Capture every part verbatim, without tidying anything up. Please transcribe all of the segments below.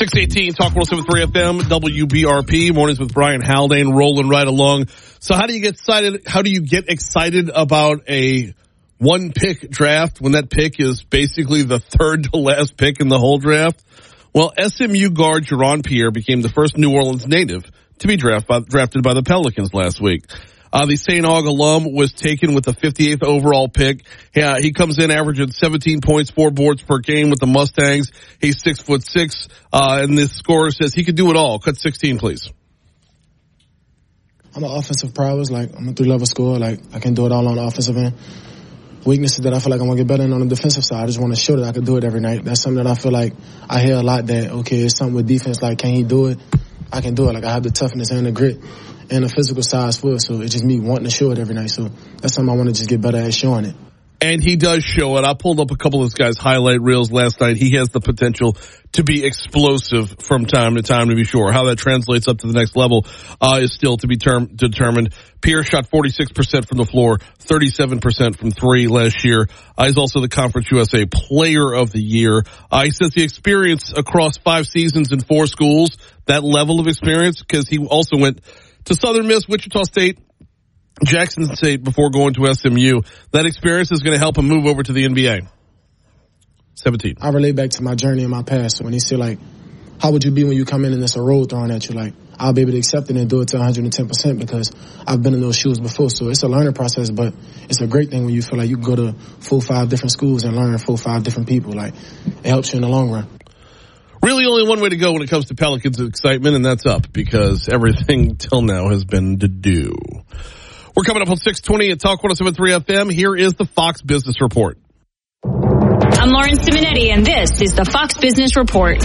six eighteen, Talk one oh seven point three F M, W B R P, mornings with Brian Haldane, rolling right along. So how do you get excited? How do you get excited about a one pick draft when that pick is basically the third to last pick in the whole draft? Well, S M U guard Jaron Pierre became the first New Orleans native to be draft by, drafted by the Pelicans last week. Uh, the Saint Aug alum was taken with the fifty-eighth overall pick. Yeah, he comes in averaging seventeen points, four boards per game with the Mustangs. He's six foot six, uh, and this scorer says he could do it all. Cut sixteen, please. I'm an offensive prowess. Like, I'm a three-level scorer. Like, I can do it all on the offensive end. Weaknesses that I feel like I'm going to get better in on the defensive side. I just want to show that I can do it every night. That's something that I feel like I hear a lot that, okay, it's something with defense. Like, can he do it? I can do it. Like, I have the toughness and the grit and the physical size for it. So it's just me wanting to show it every night. So that's something I want to just get better at showing it. And he does show it. I pulled up a couple of this guy's highlight reels last night. He has the potential to be explosive from time to time, to be sure. How that translates up to the next level uh, is still to be term- determined. Pierre shot forty-six percent from the floor, thirty-seven percent from three last year. Uh, he's also the Conference U S A Player of the Year. Uh, he says the experience across five seasons in four schools, that level of experience, because he also went to Southern Miss, Wichita State, Jackson State before going to S M U. That experience is going to help him move over to the N B A. seventeen. I relate back to my journey in my past. So when he said, like, how would you be when you come in and it's a road thrown at you? Like, I'll be able to accept it and do it to one hundred ten percent because I've been in those shoes before. So it's a learning process, but it's a great thing when you feel like you can go to four, five different schools and learn four, five different people. Like, it helps you in the long run. Really only one way to go when it comes to Pelicans excitement, and that's up because everything till now has been to do. We're coming up on six twenty at Talk one oh seven point three F M. Here is the Fox Business Report. I'm Lauren Simonetti, and this is the Fox Business Report.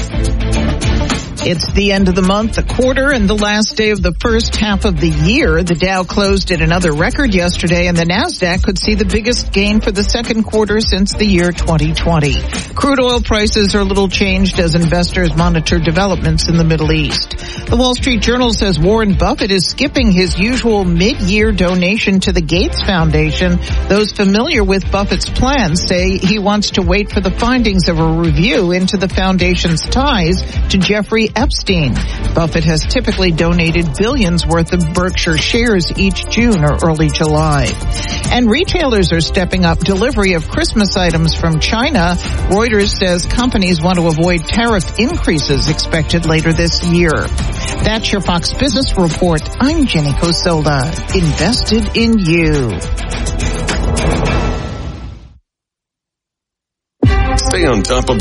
It's the end of the month, the quarter, and the last day of the first half of the year. The Dow closed at another record yesterday, and the NASDAQ could see the biggest gain for the second quarter since the year twenty twenty. Crude oil prices are a little changed as investors monitor developments in the Middle East. The Wall Street Journal says Warren Buffett is skipping his usual mid-year donation to the Gates Foundation. Those familiar with Buffett's plans say he wants to wait for the findings of a review into the foundation's ties to Jeffrey Epstein. Buffett has typically donated billions worth of Berkshire shares each June or early July. And retailers are stepping up delivery of Christmas items from China. Reuters says companies want to avoid tariff increases expected later this year. That's your Fox Business Report. I'm Jenny Cosilda. Invested in you. Stay on top of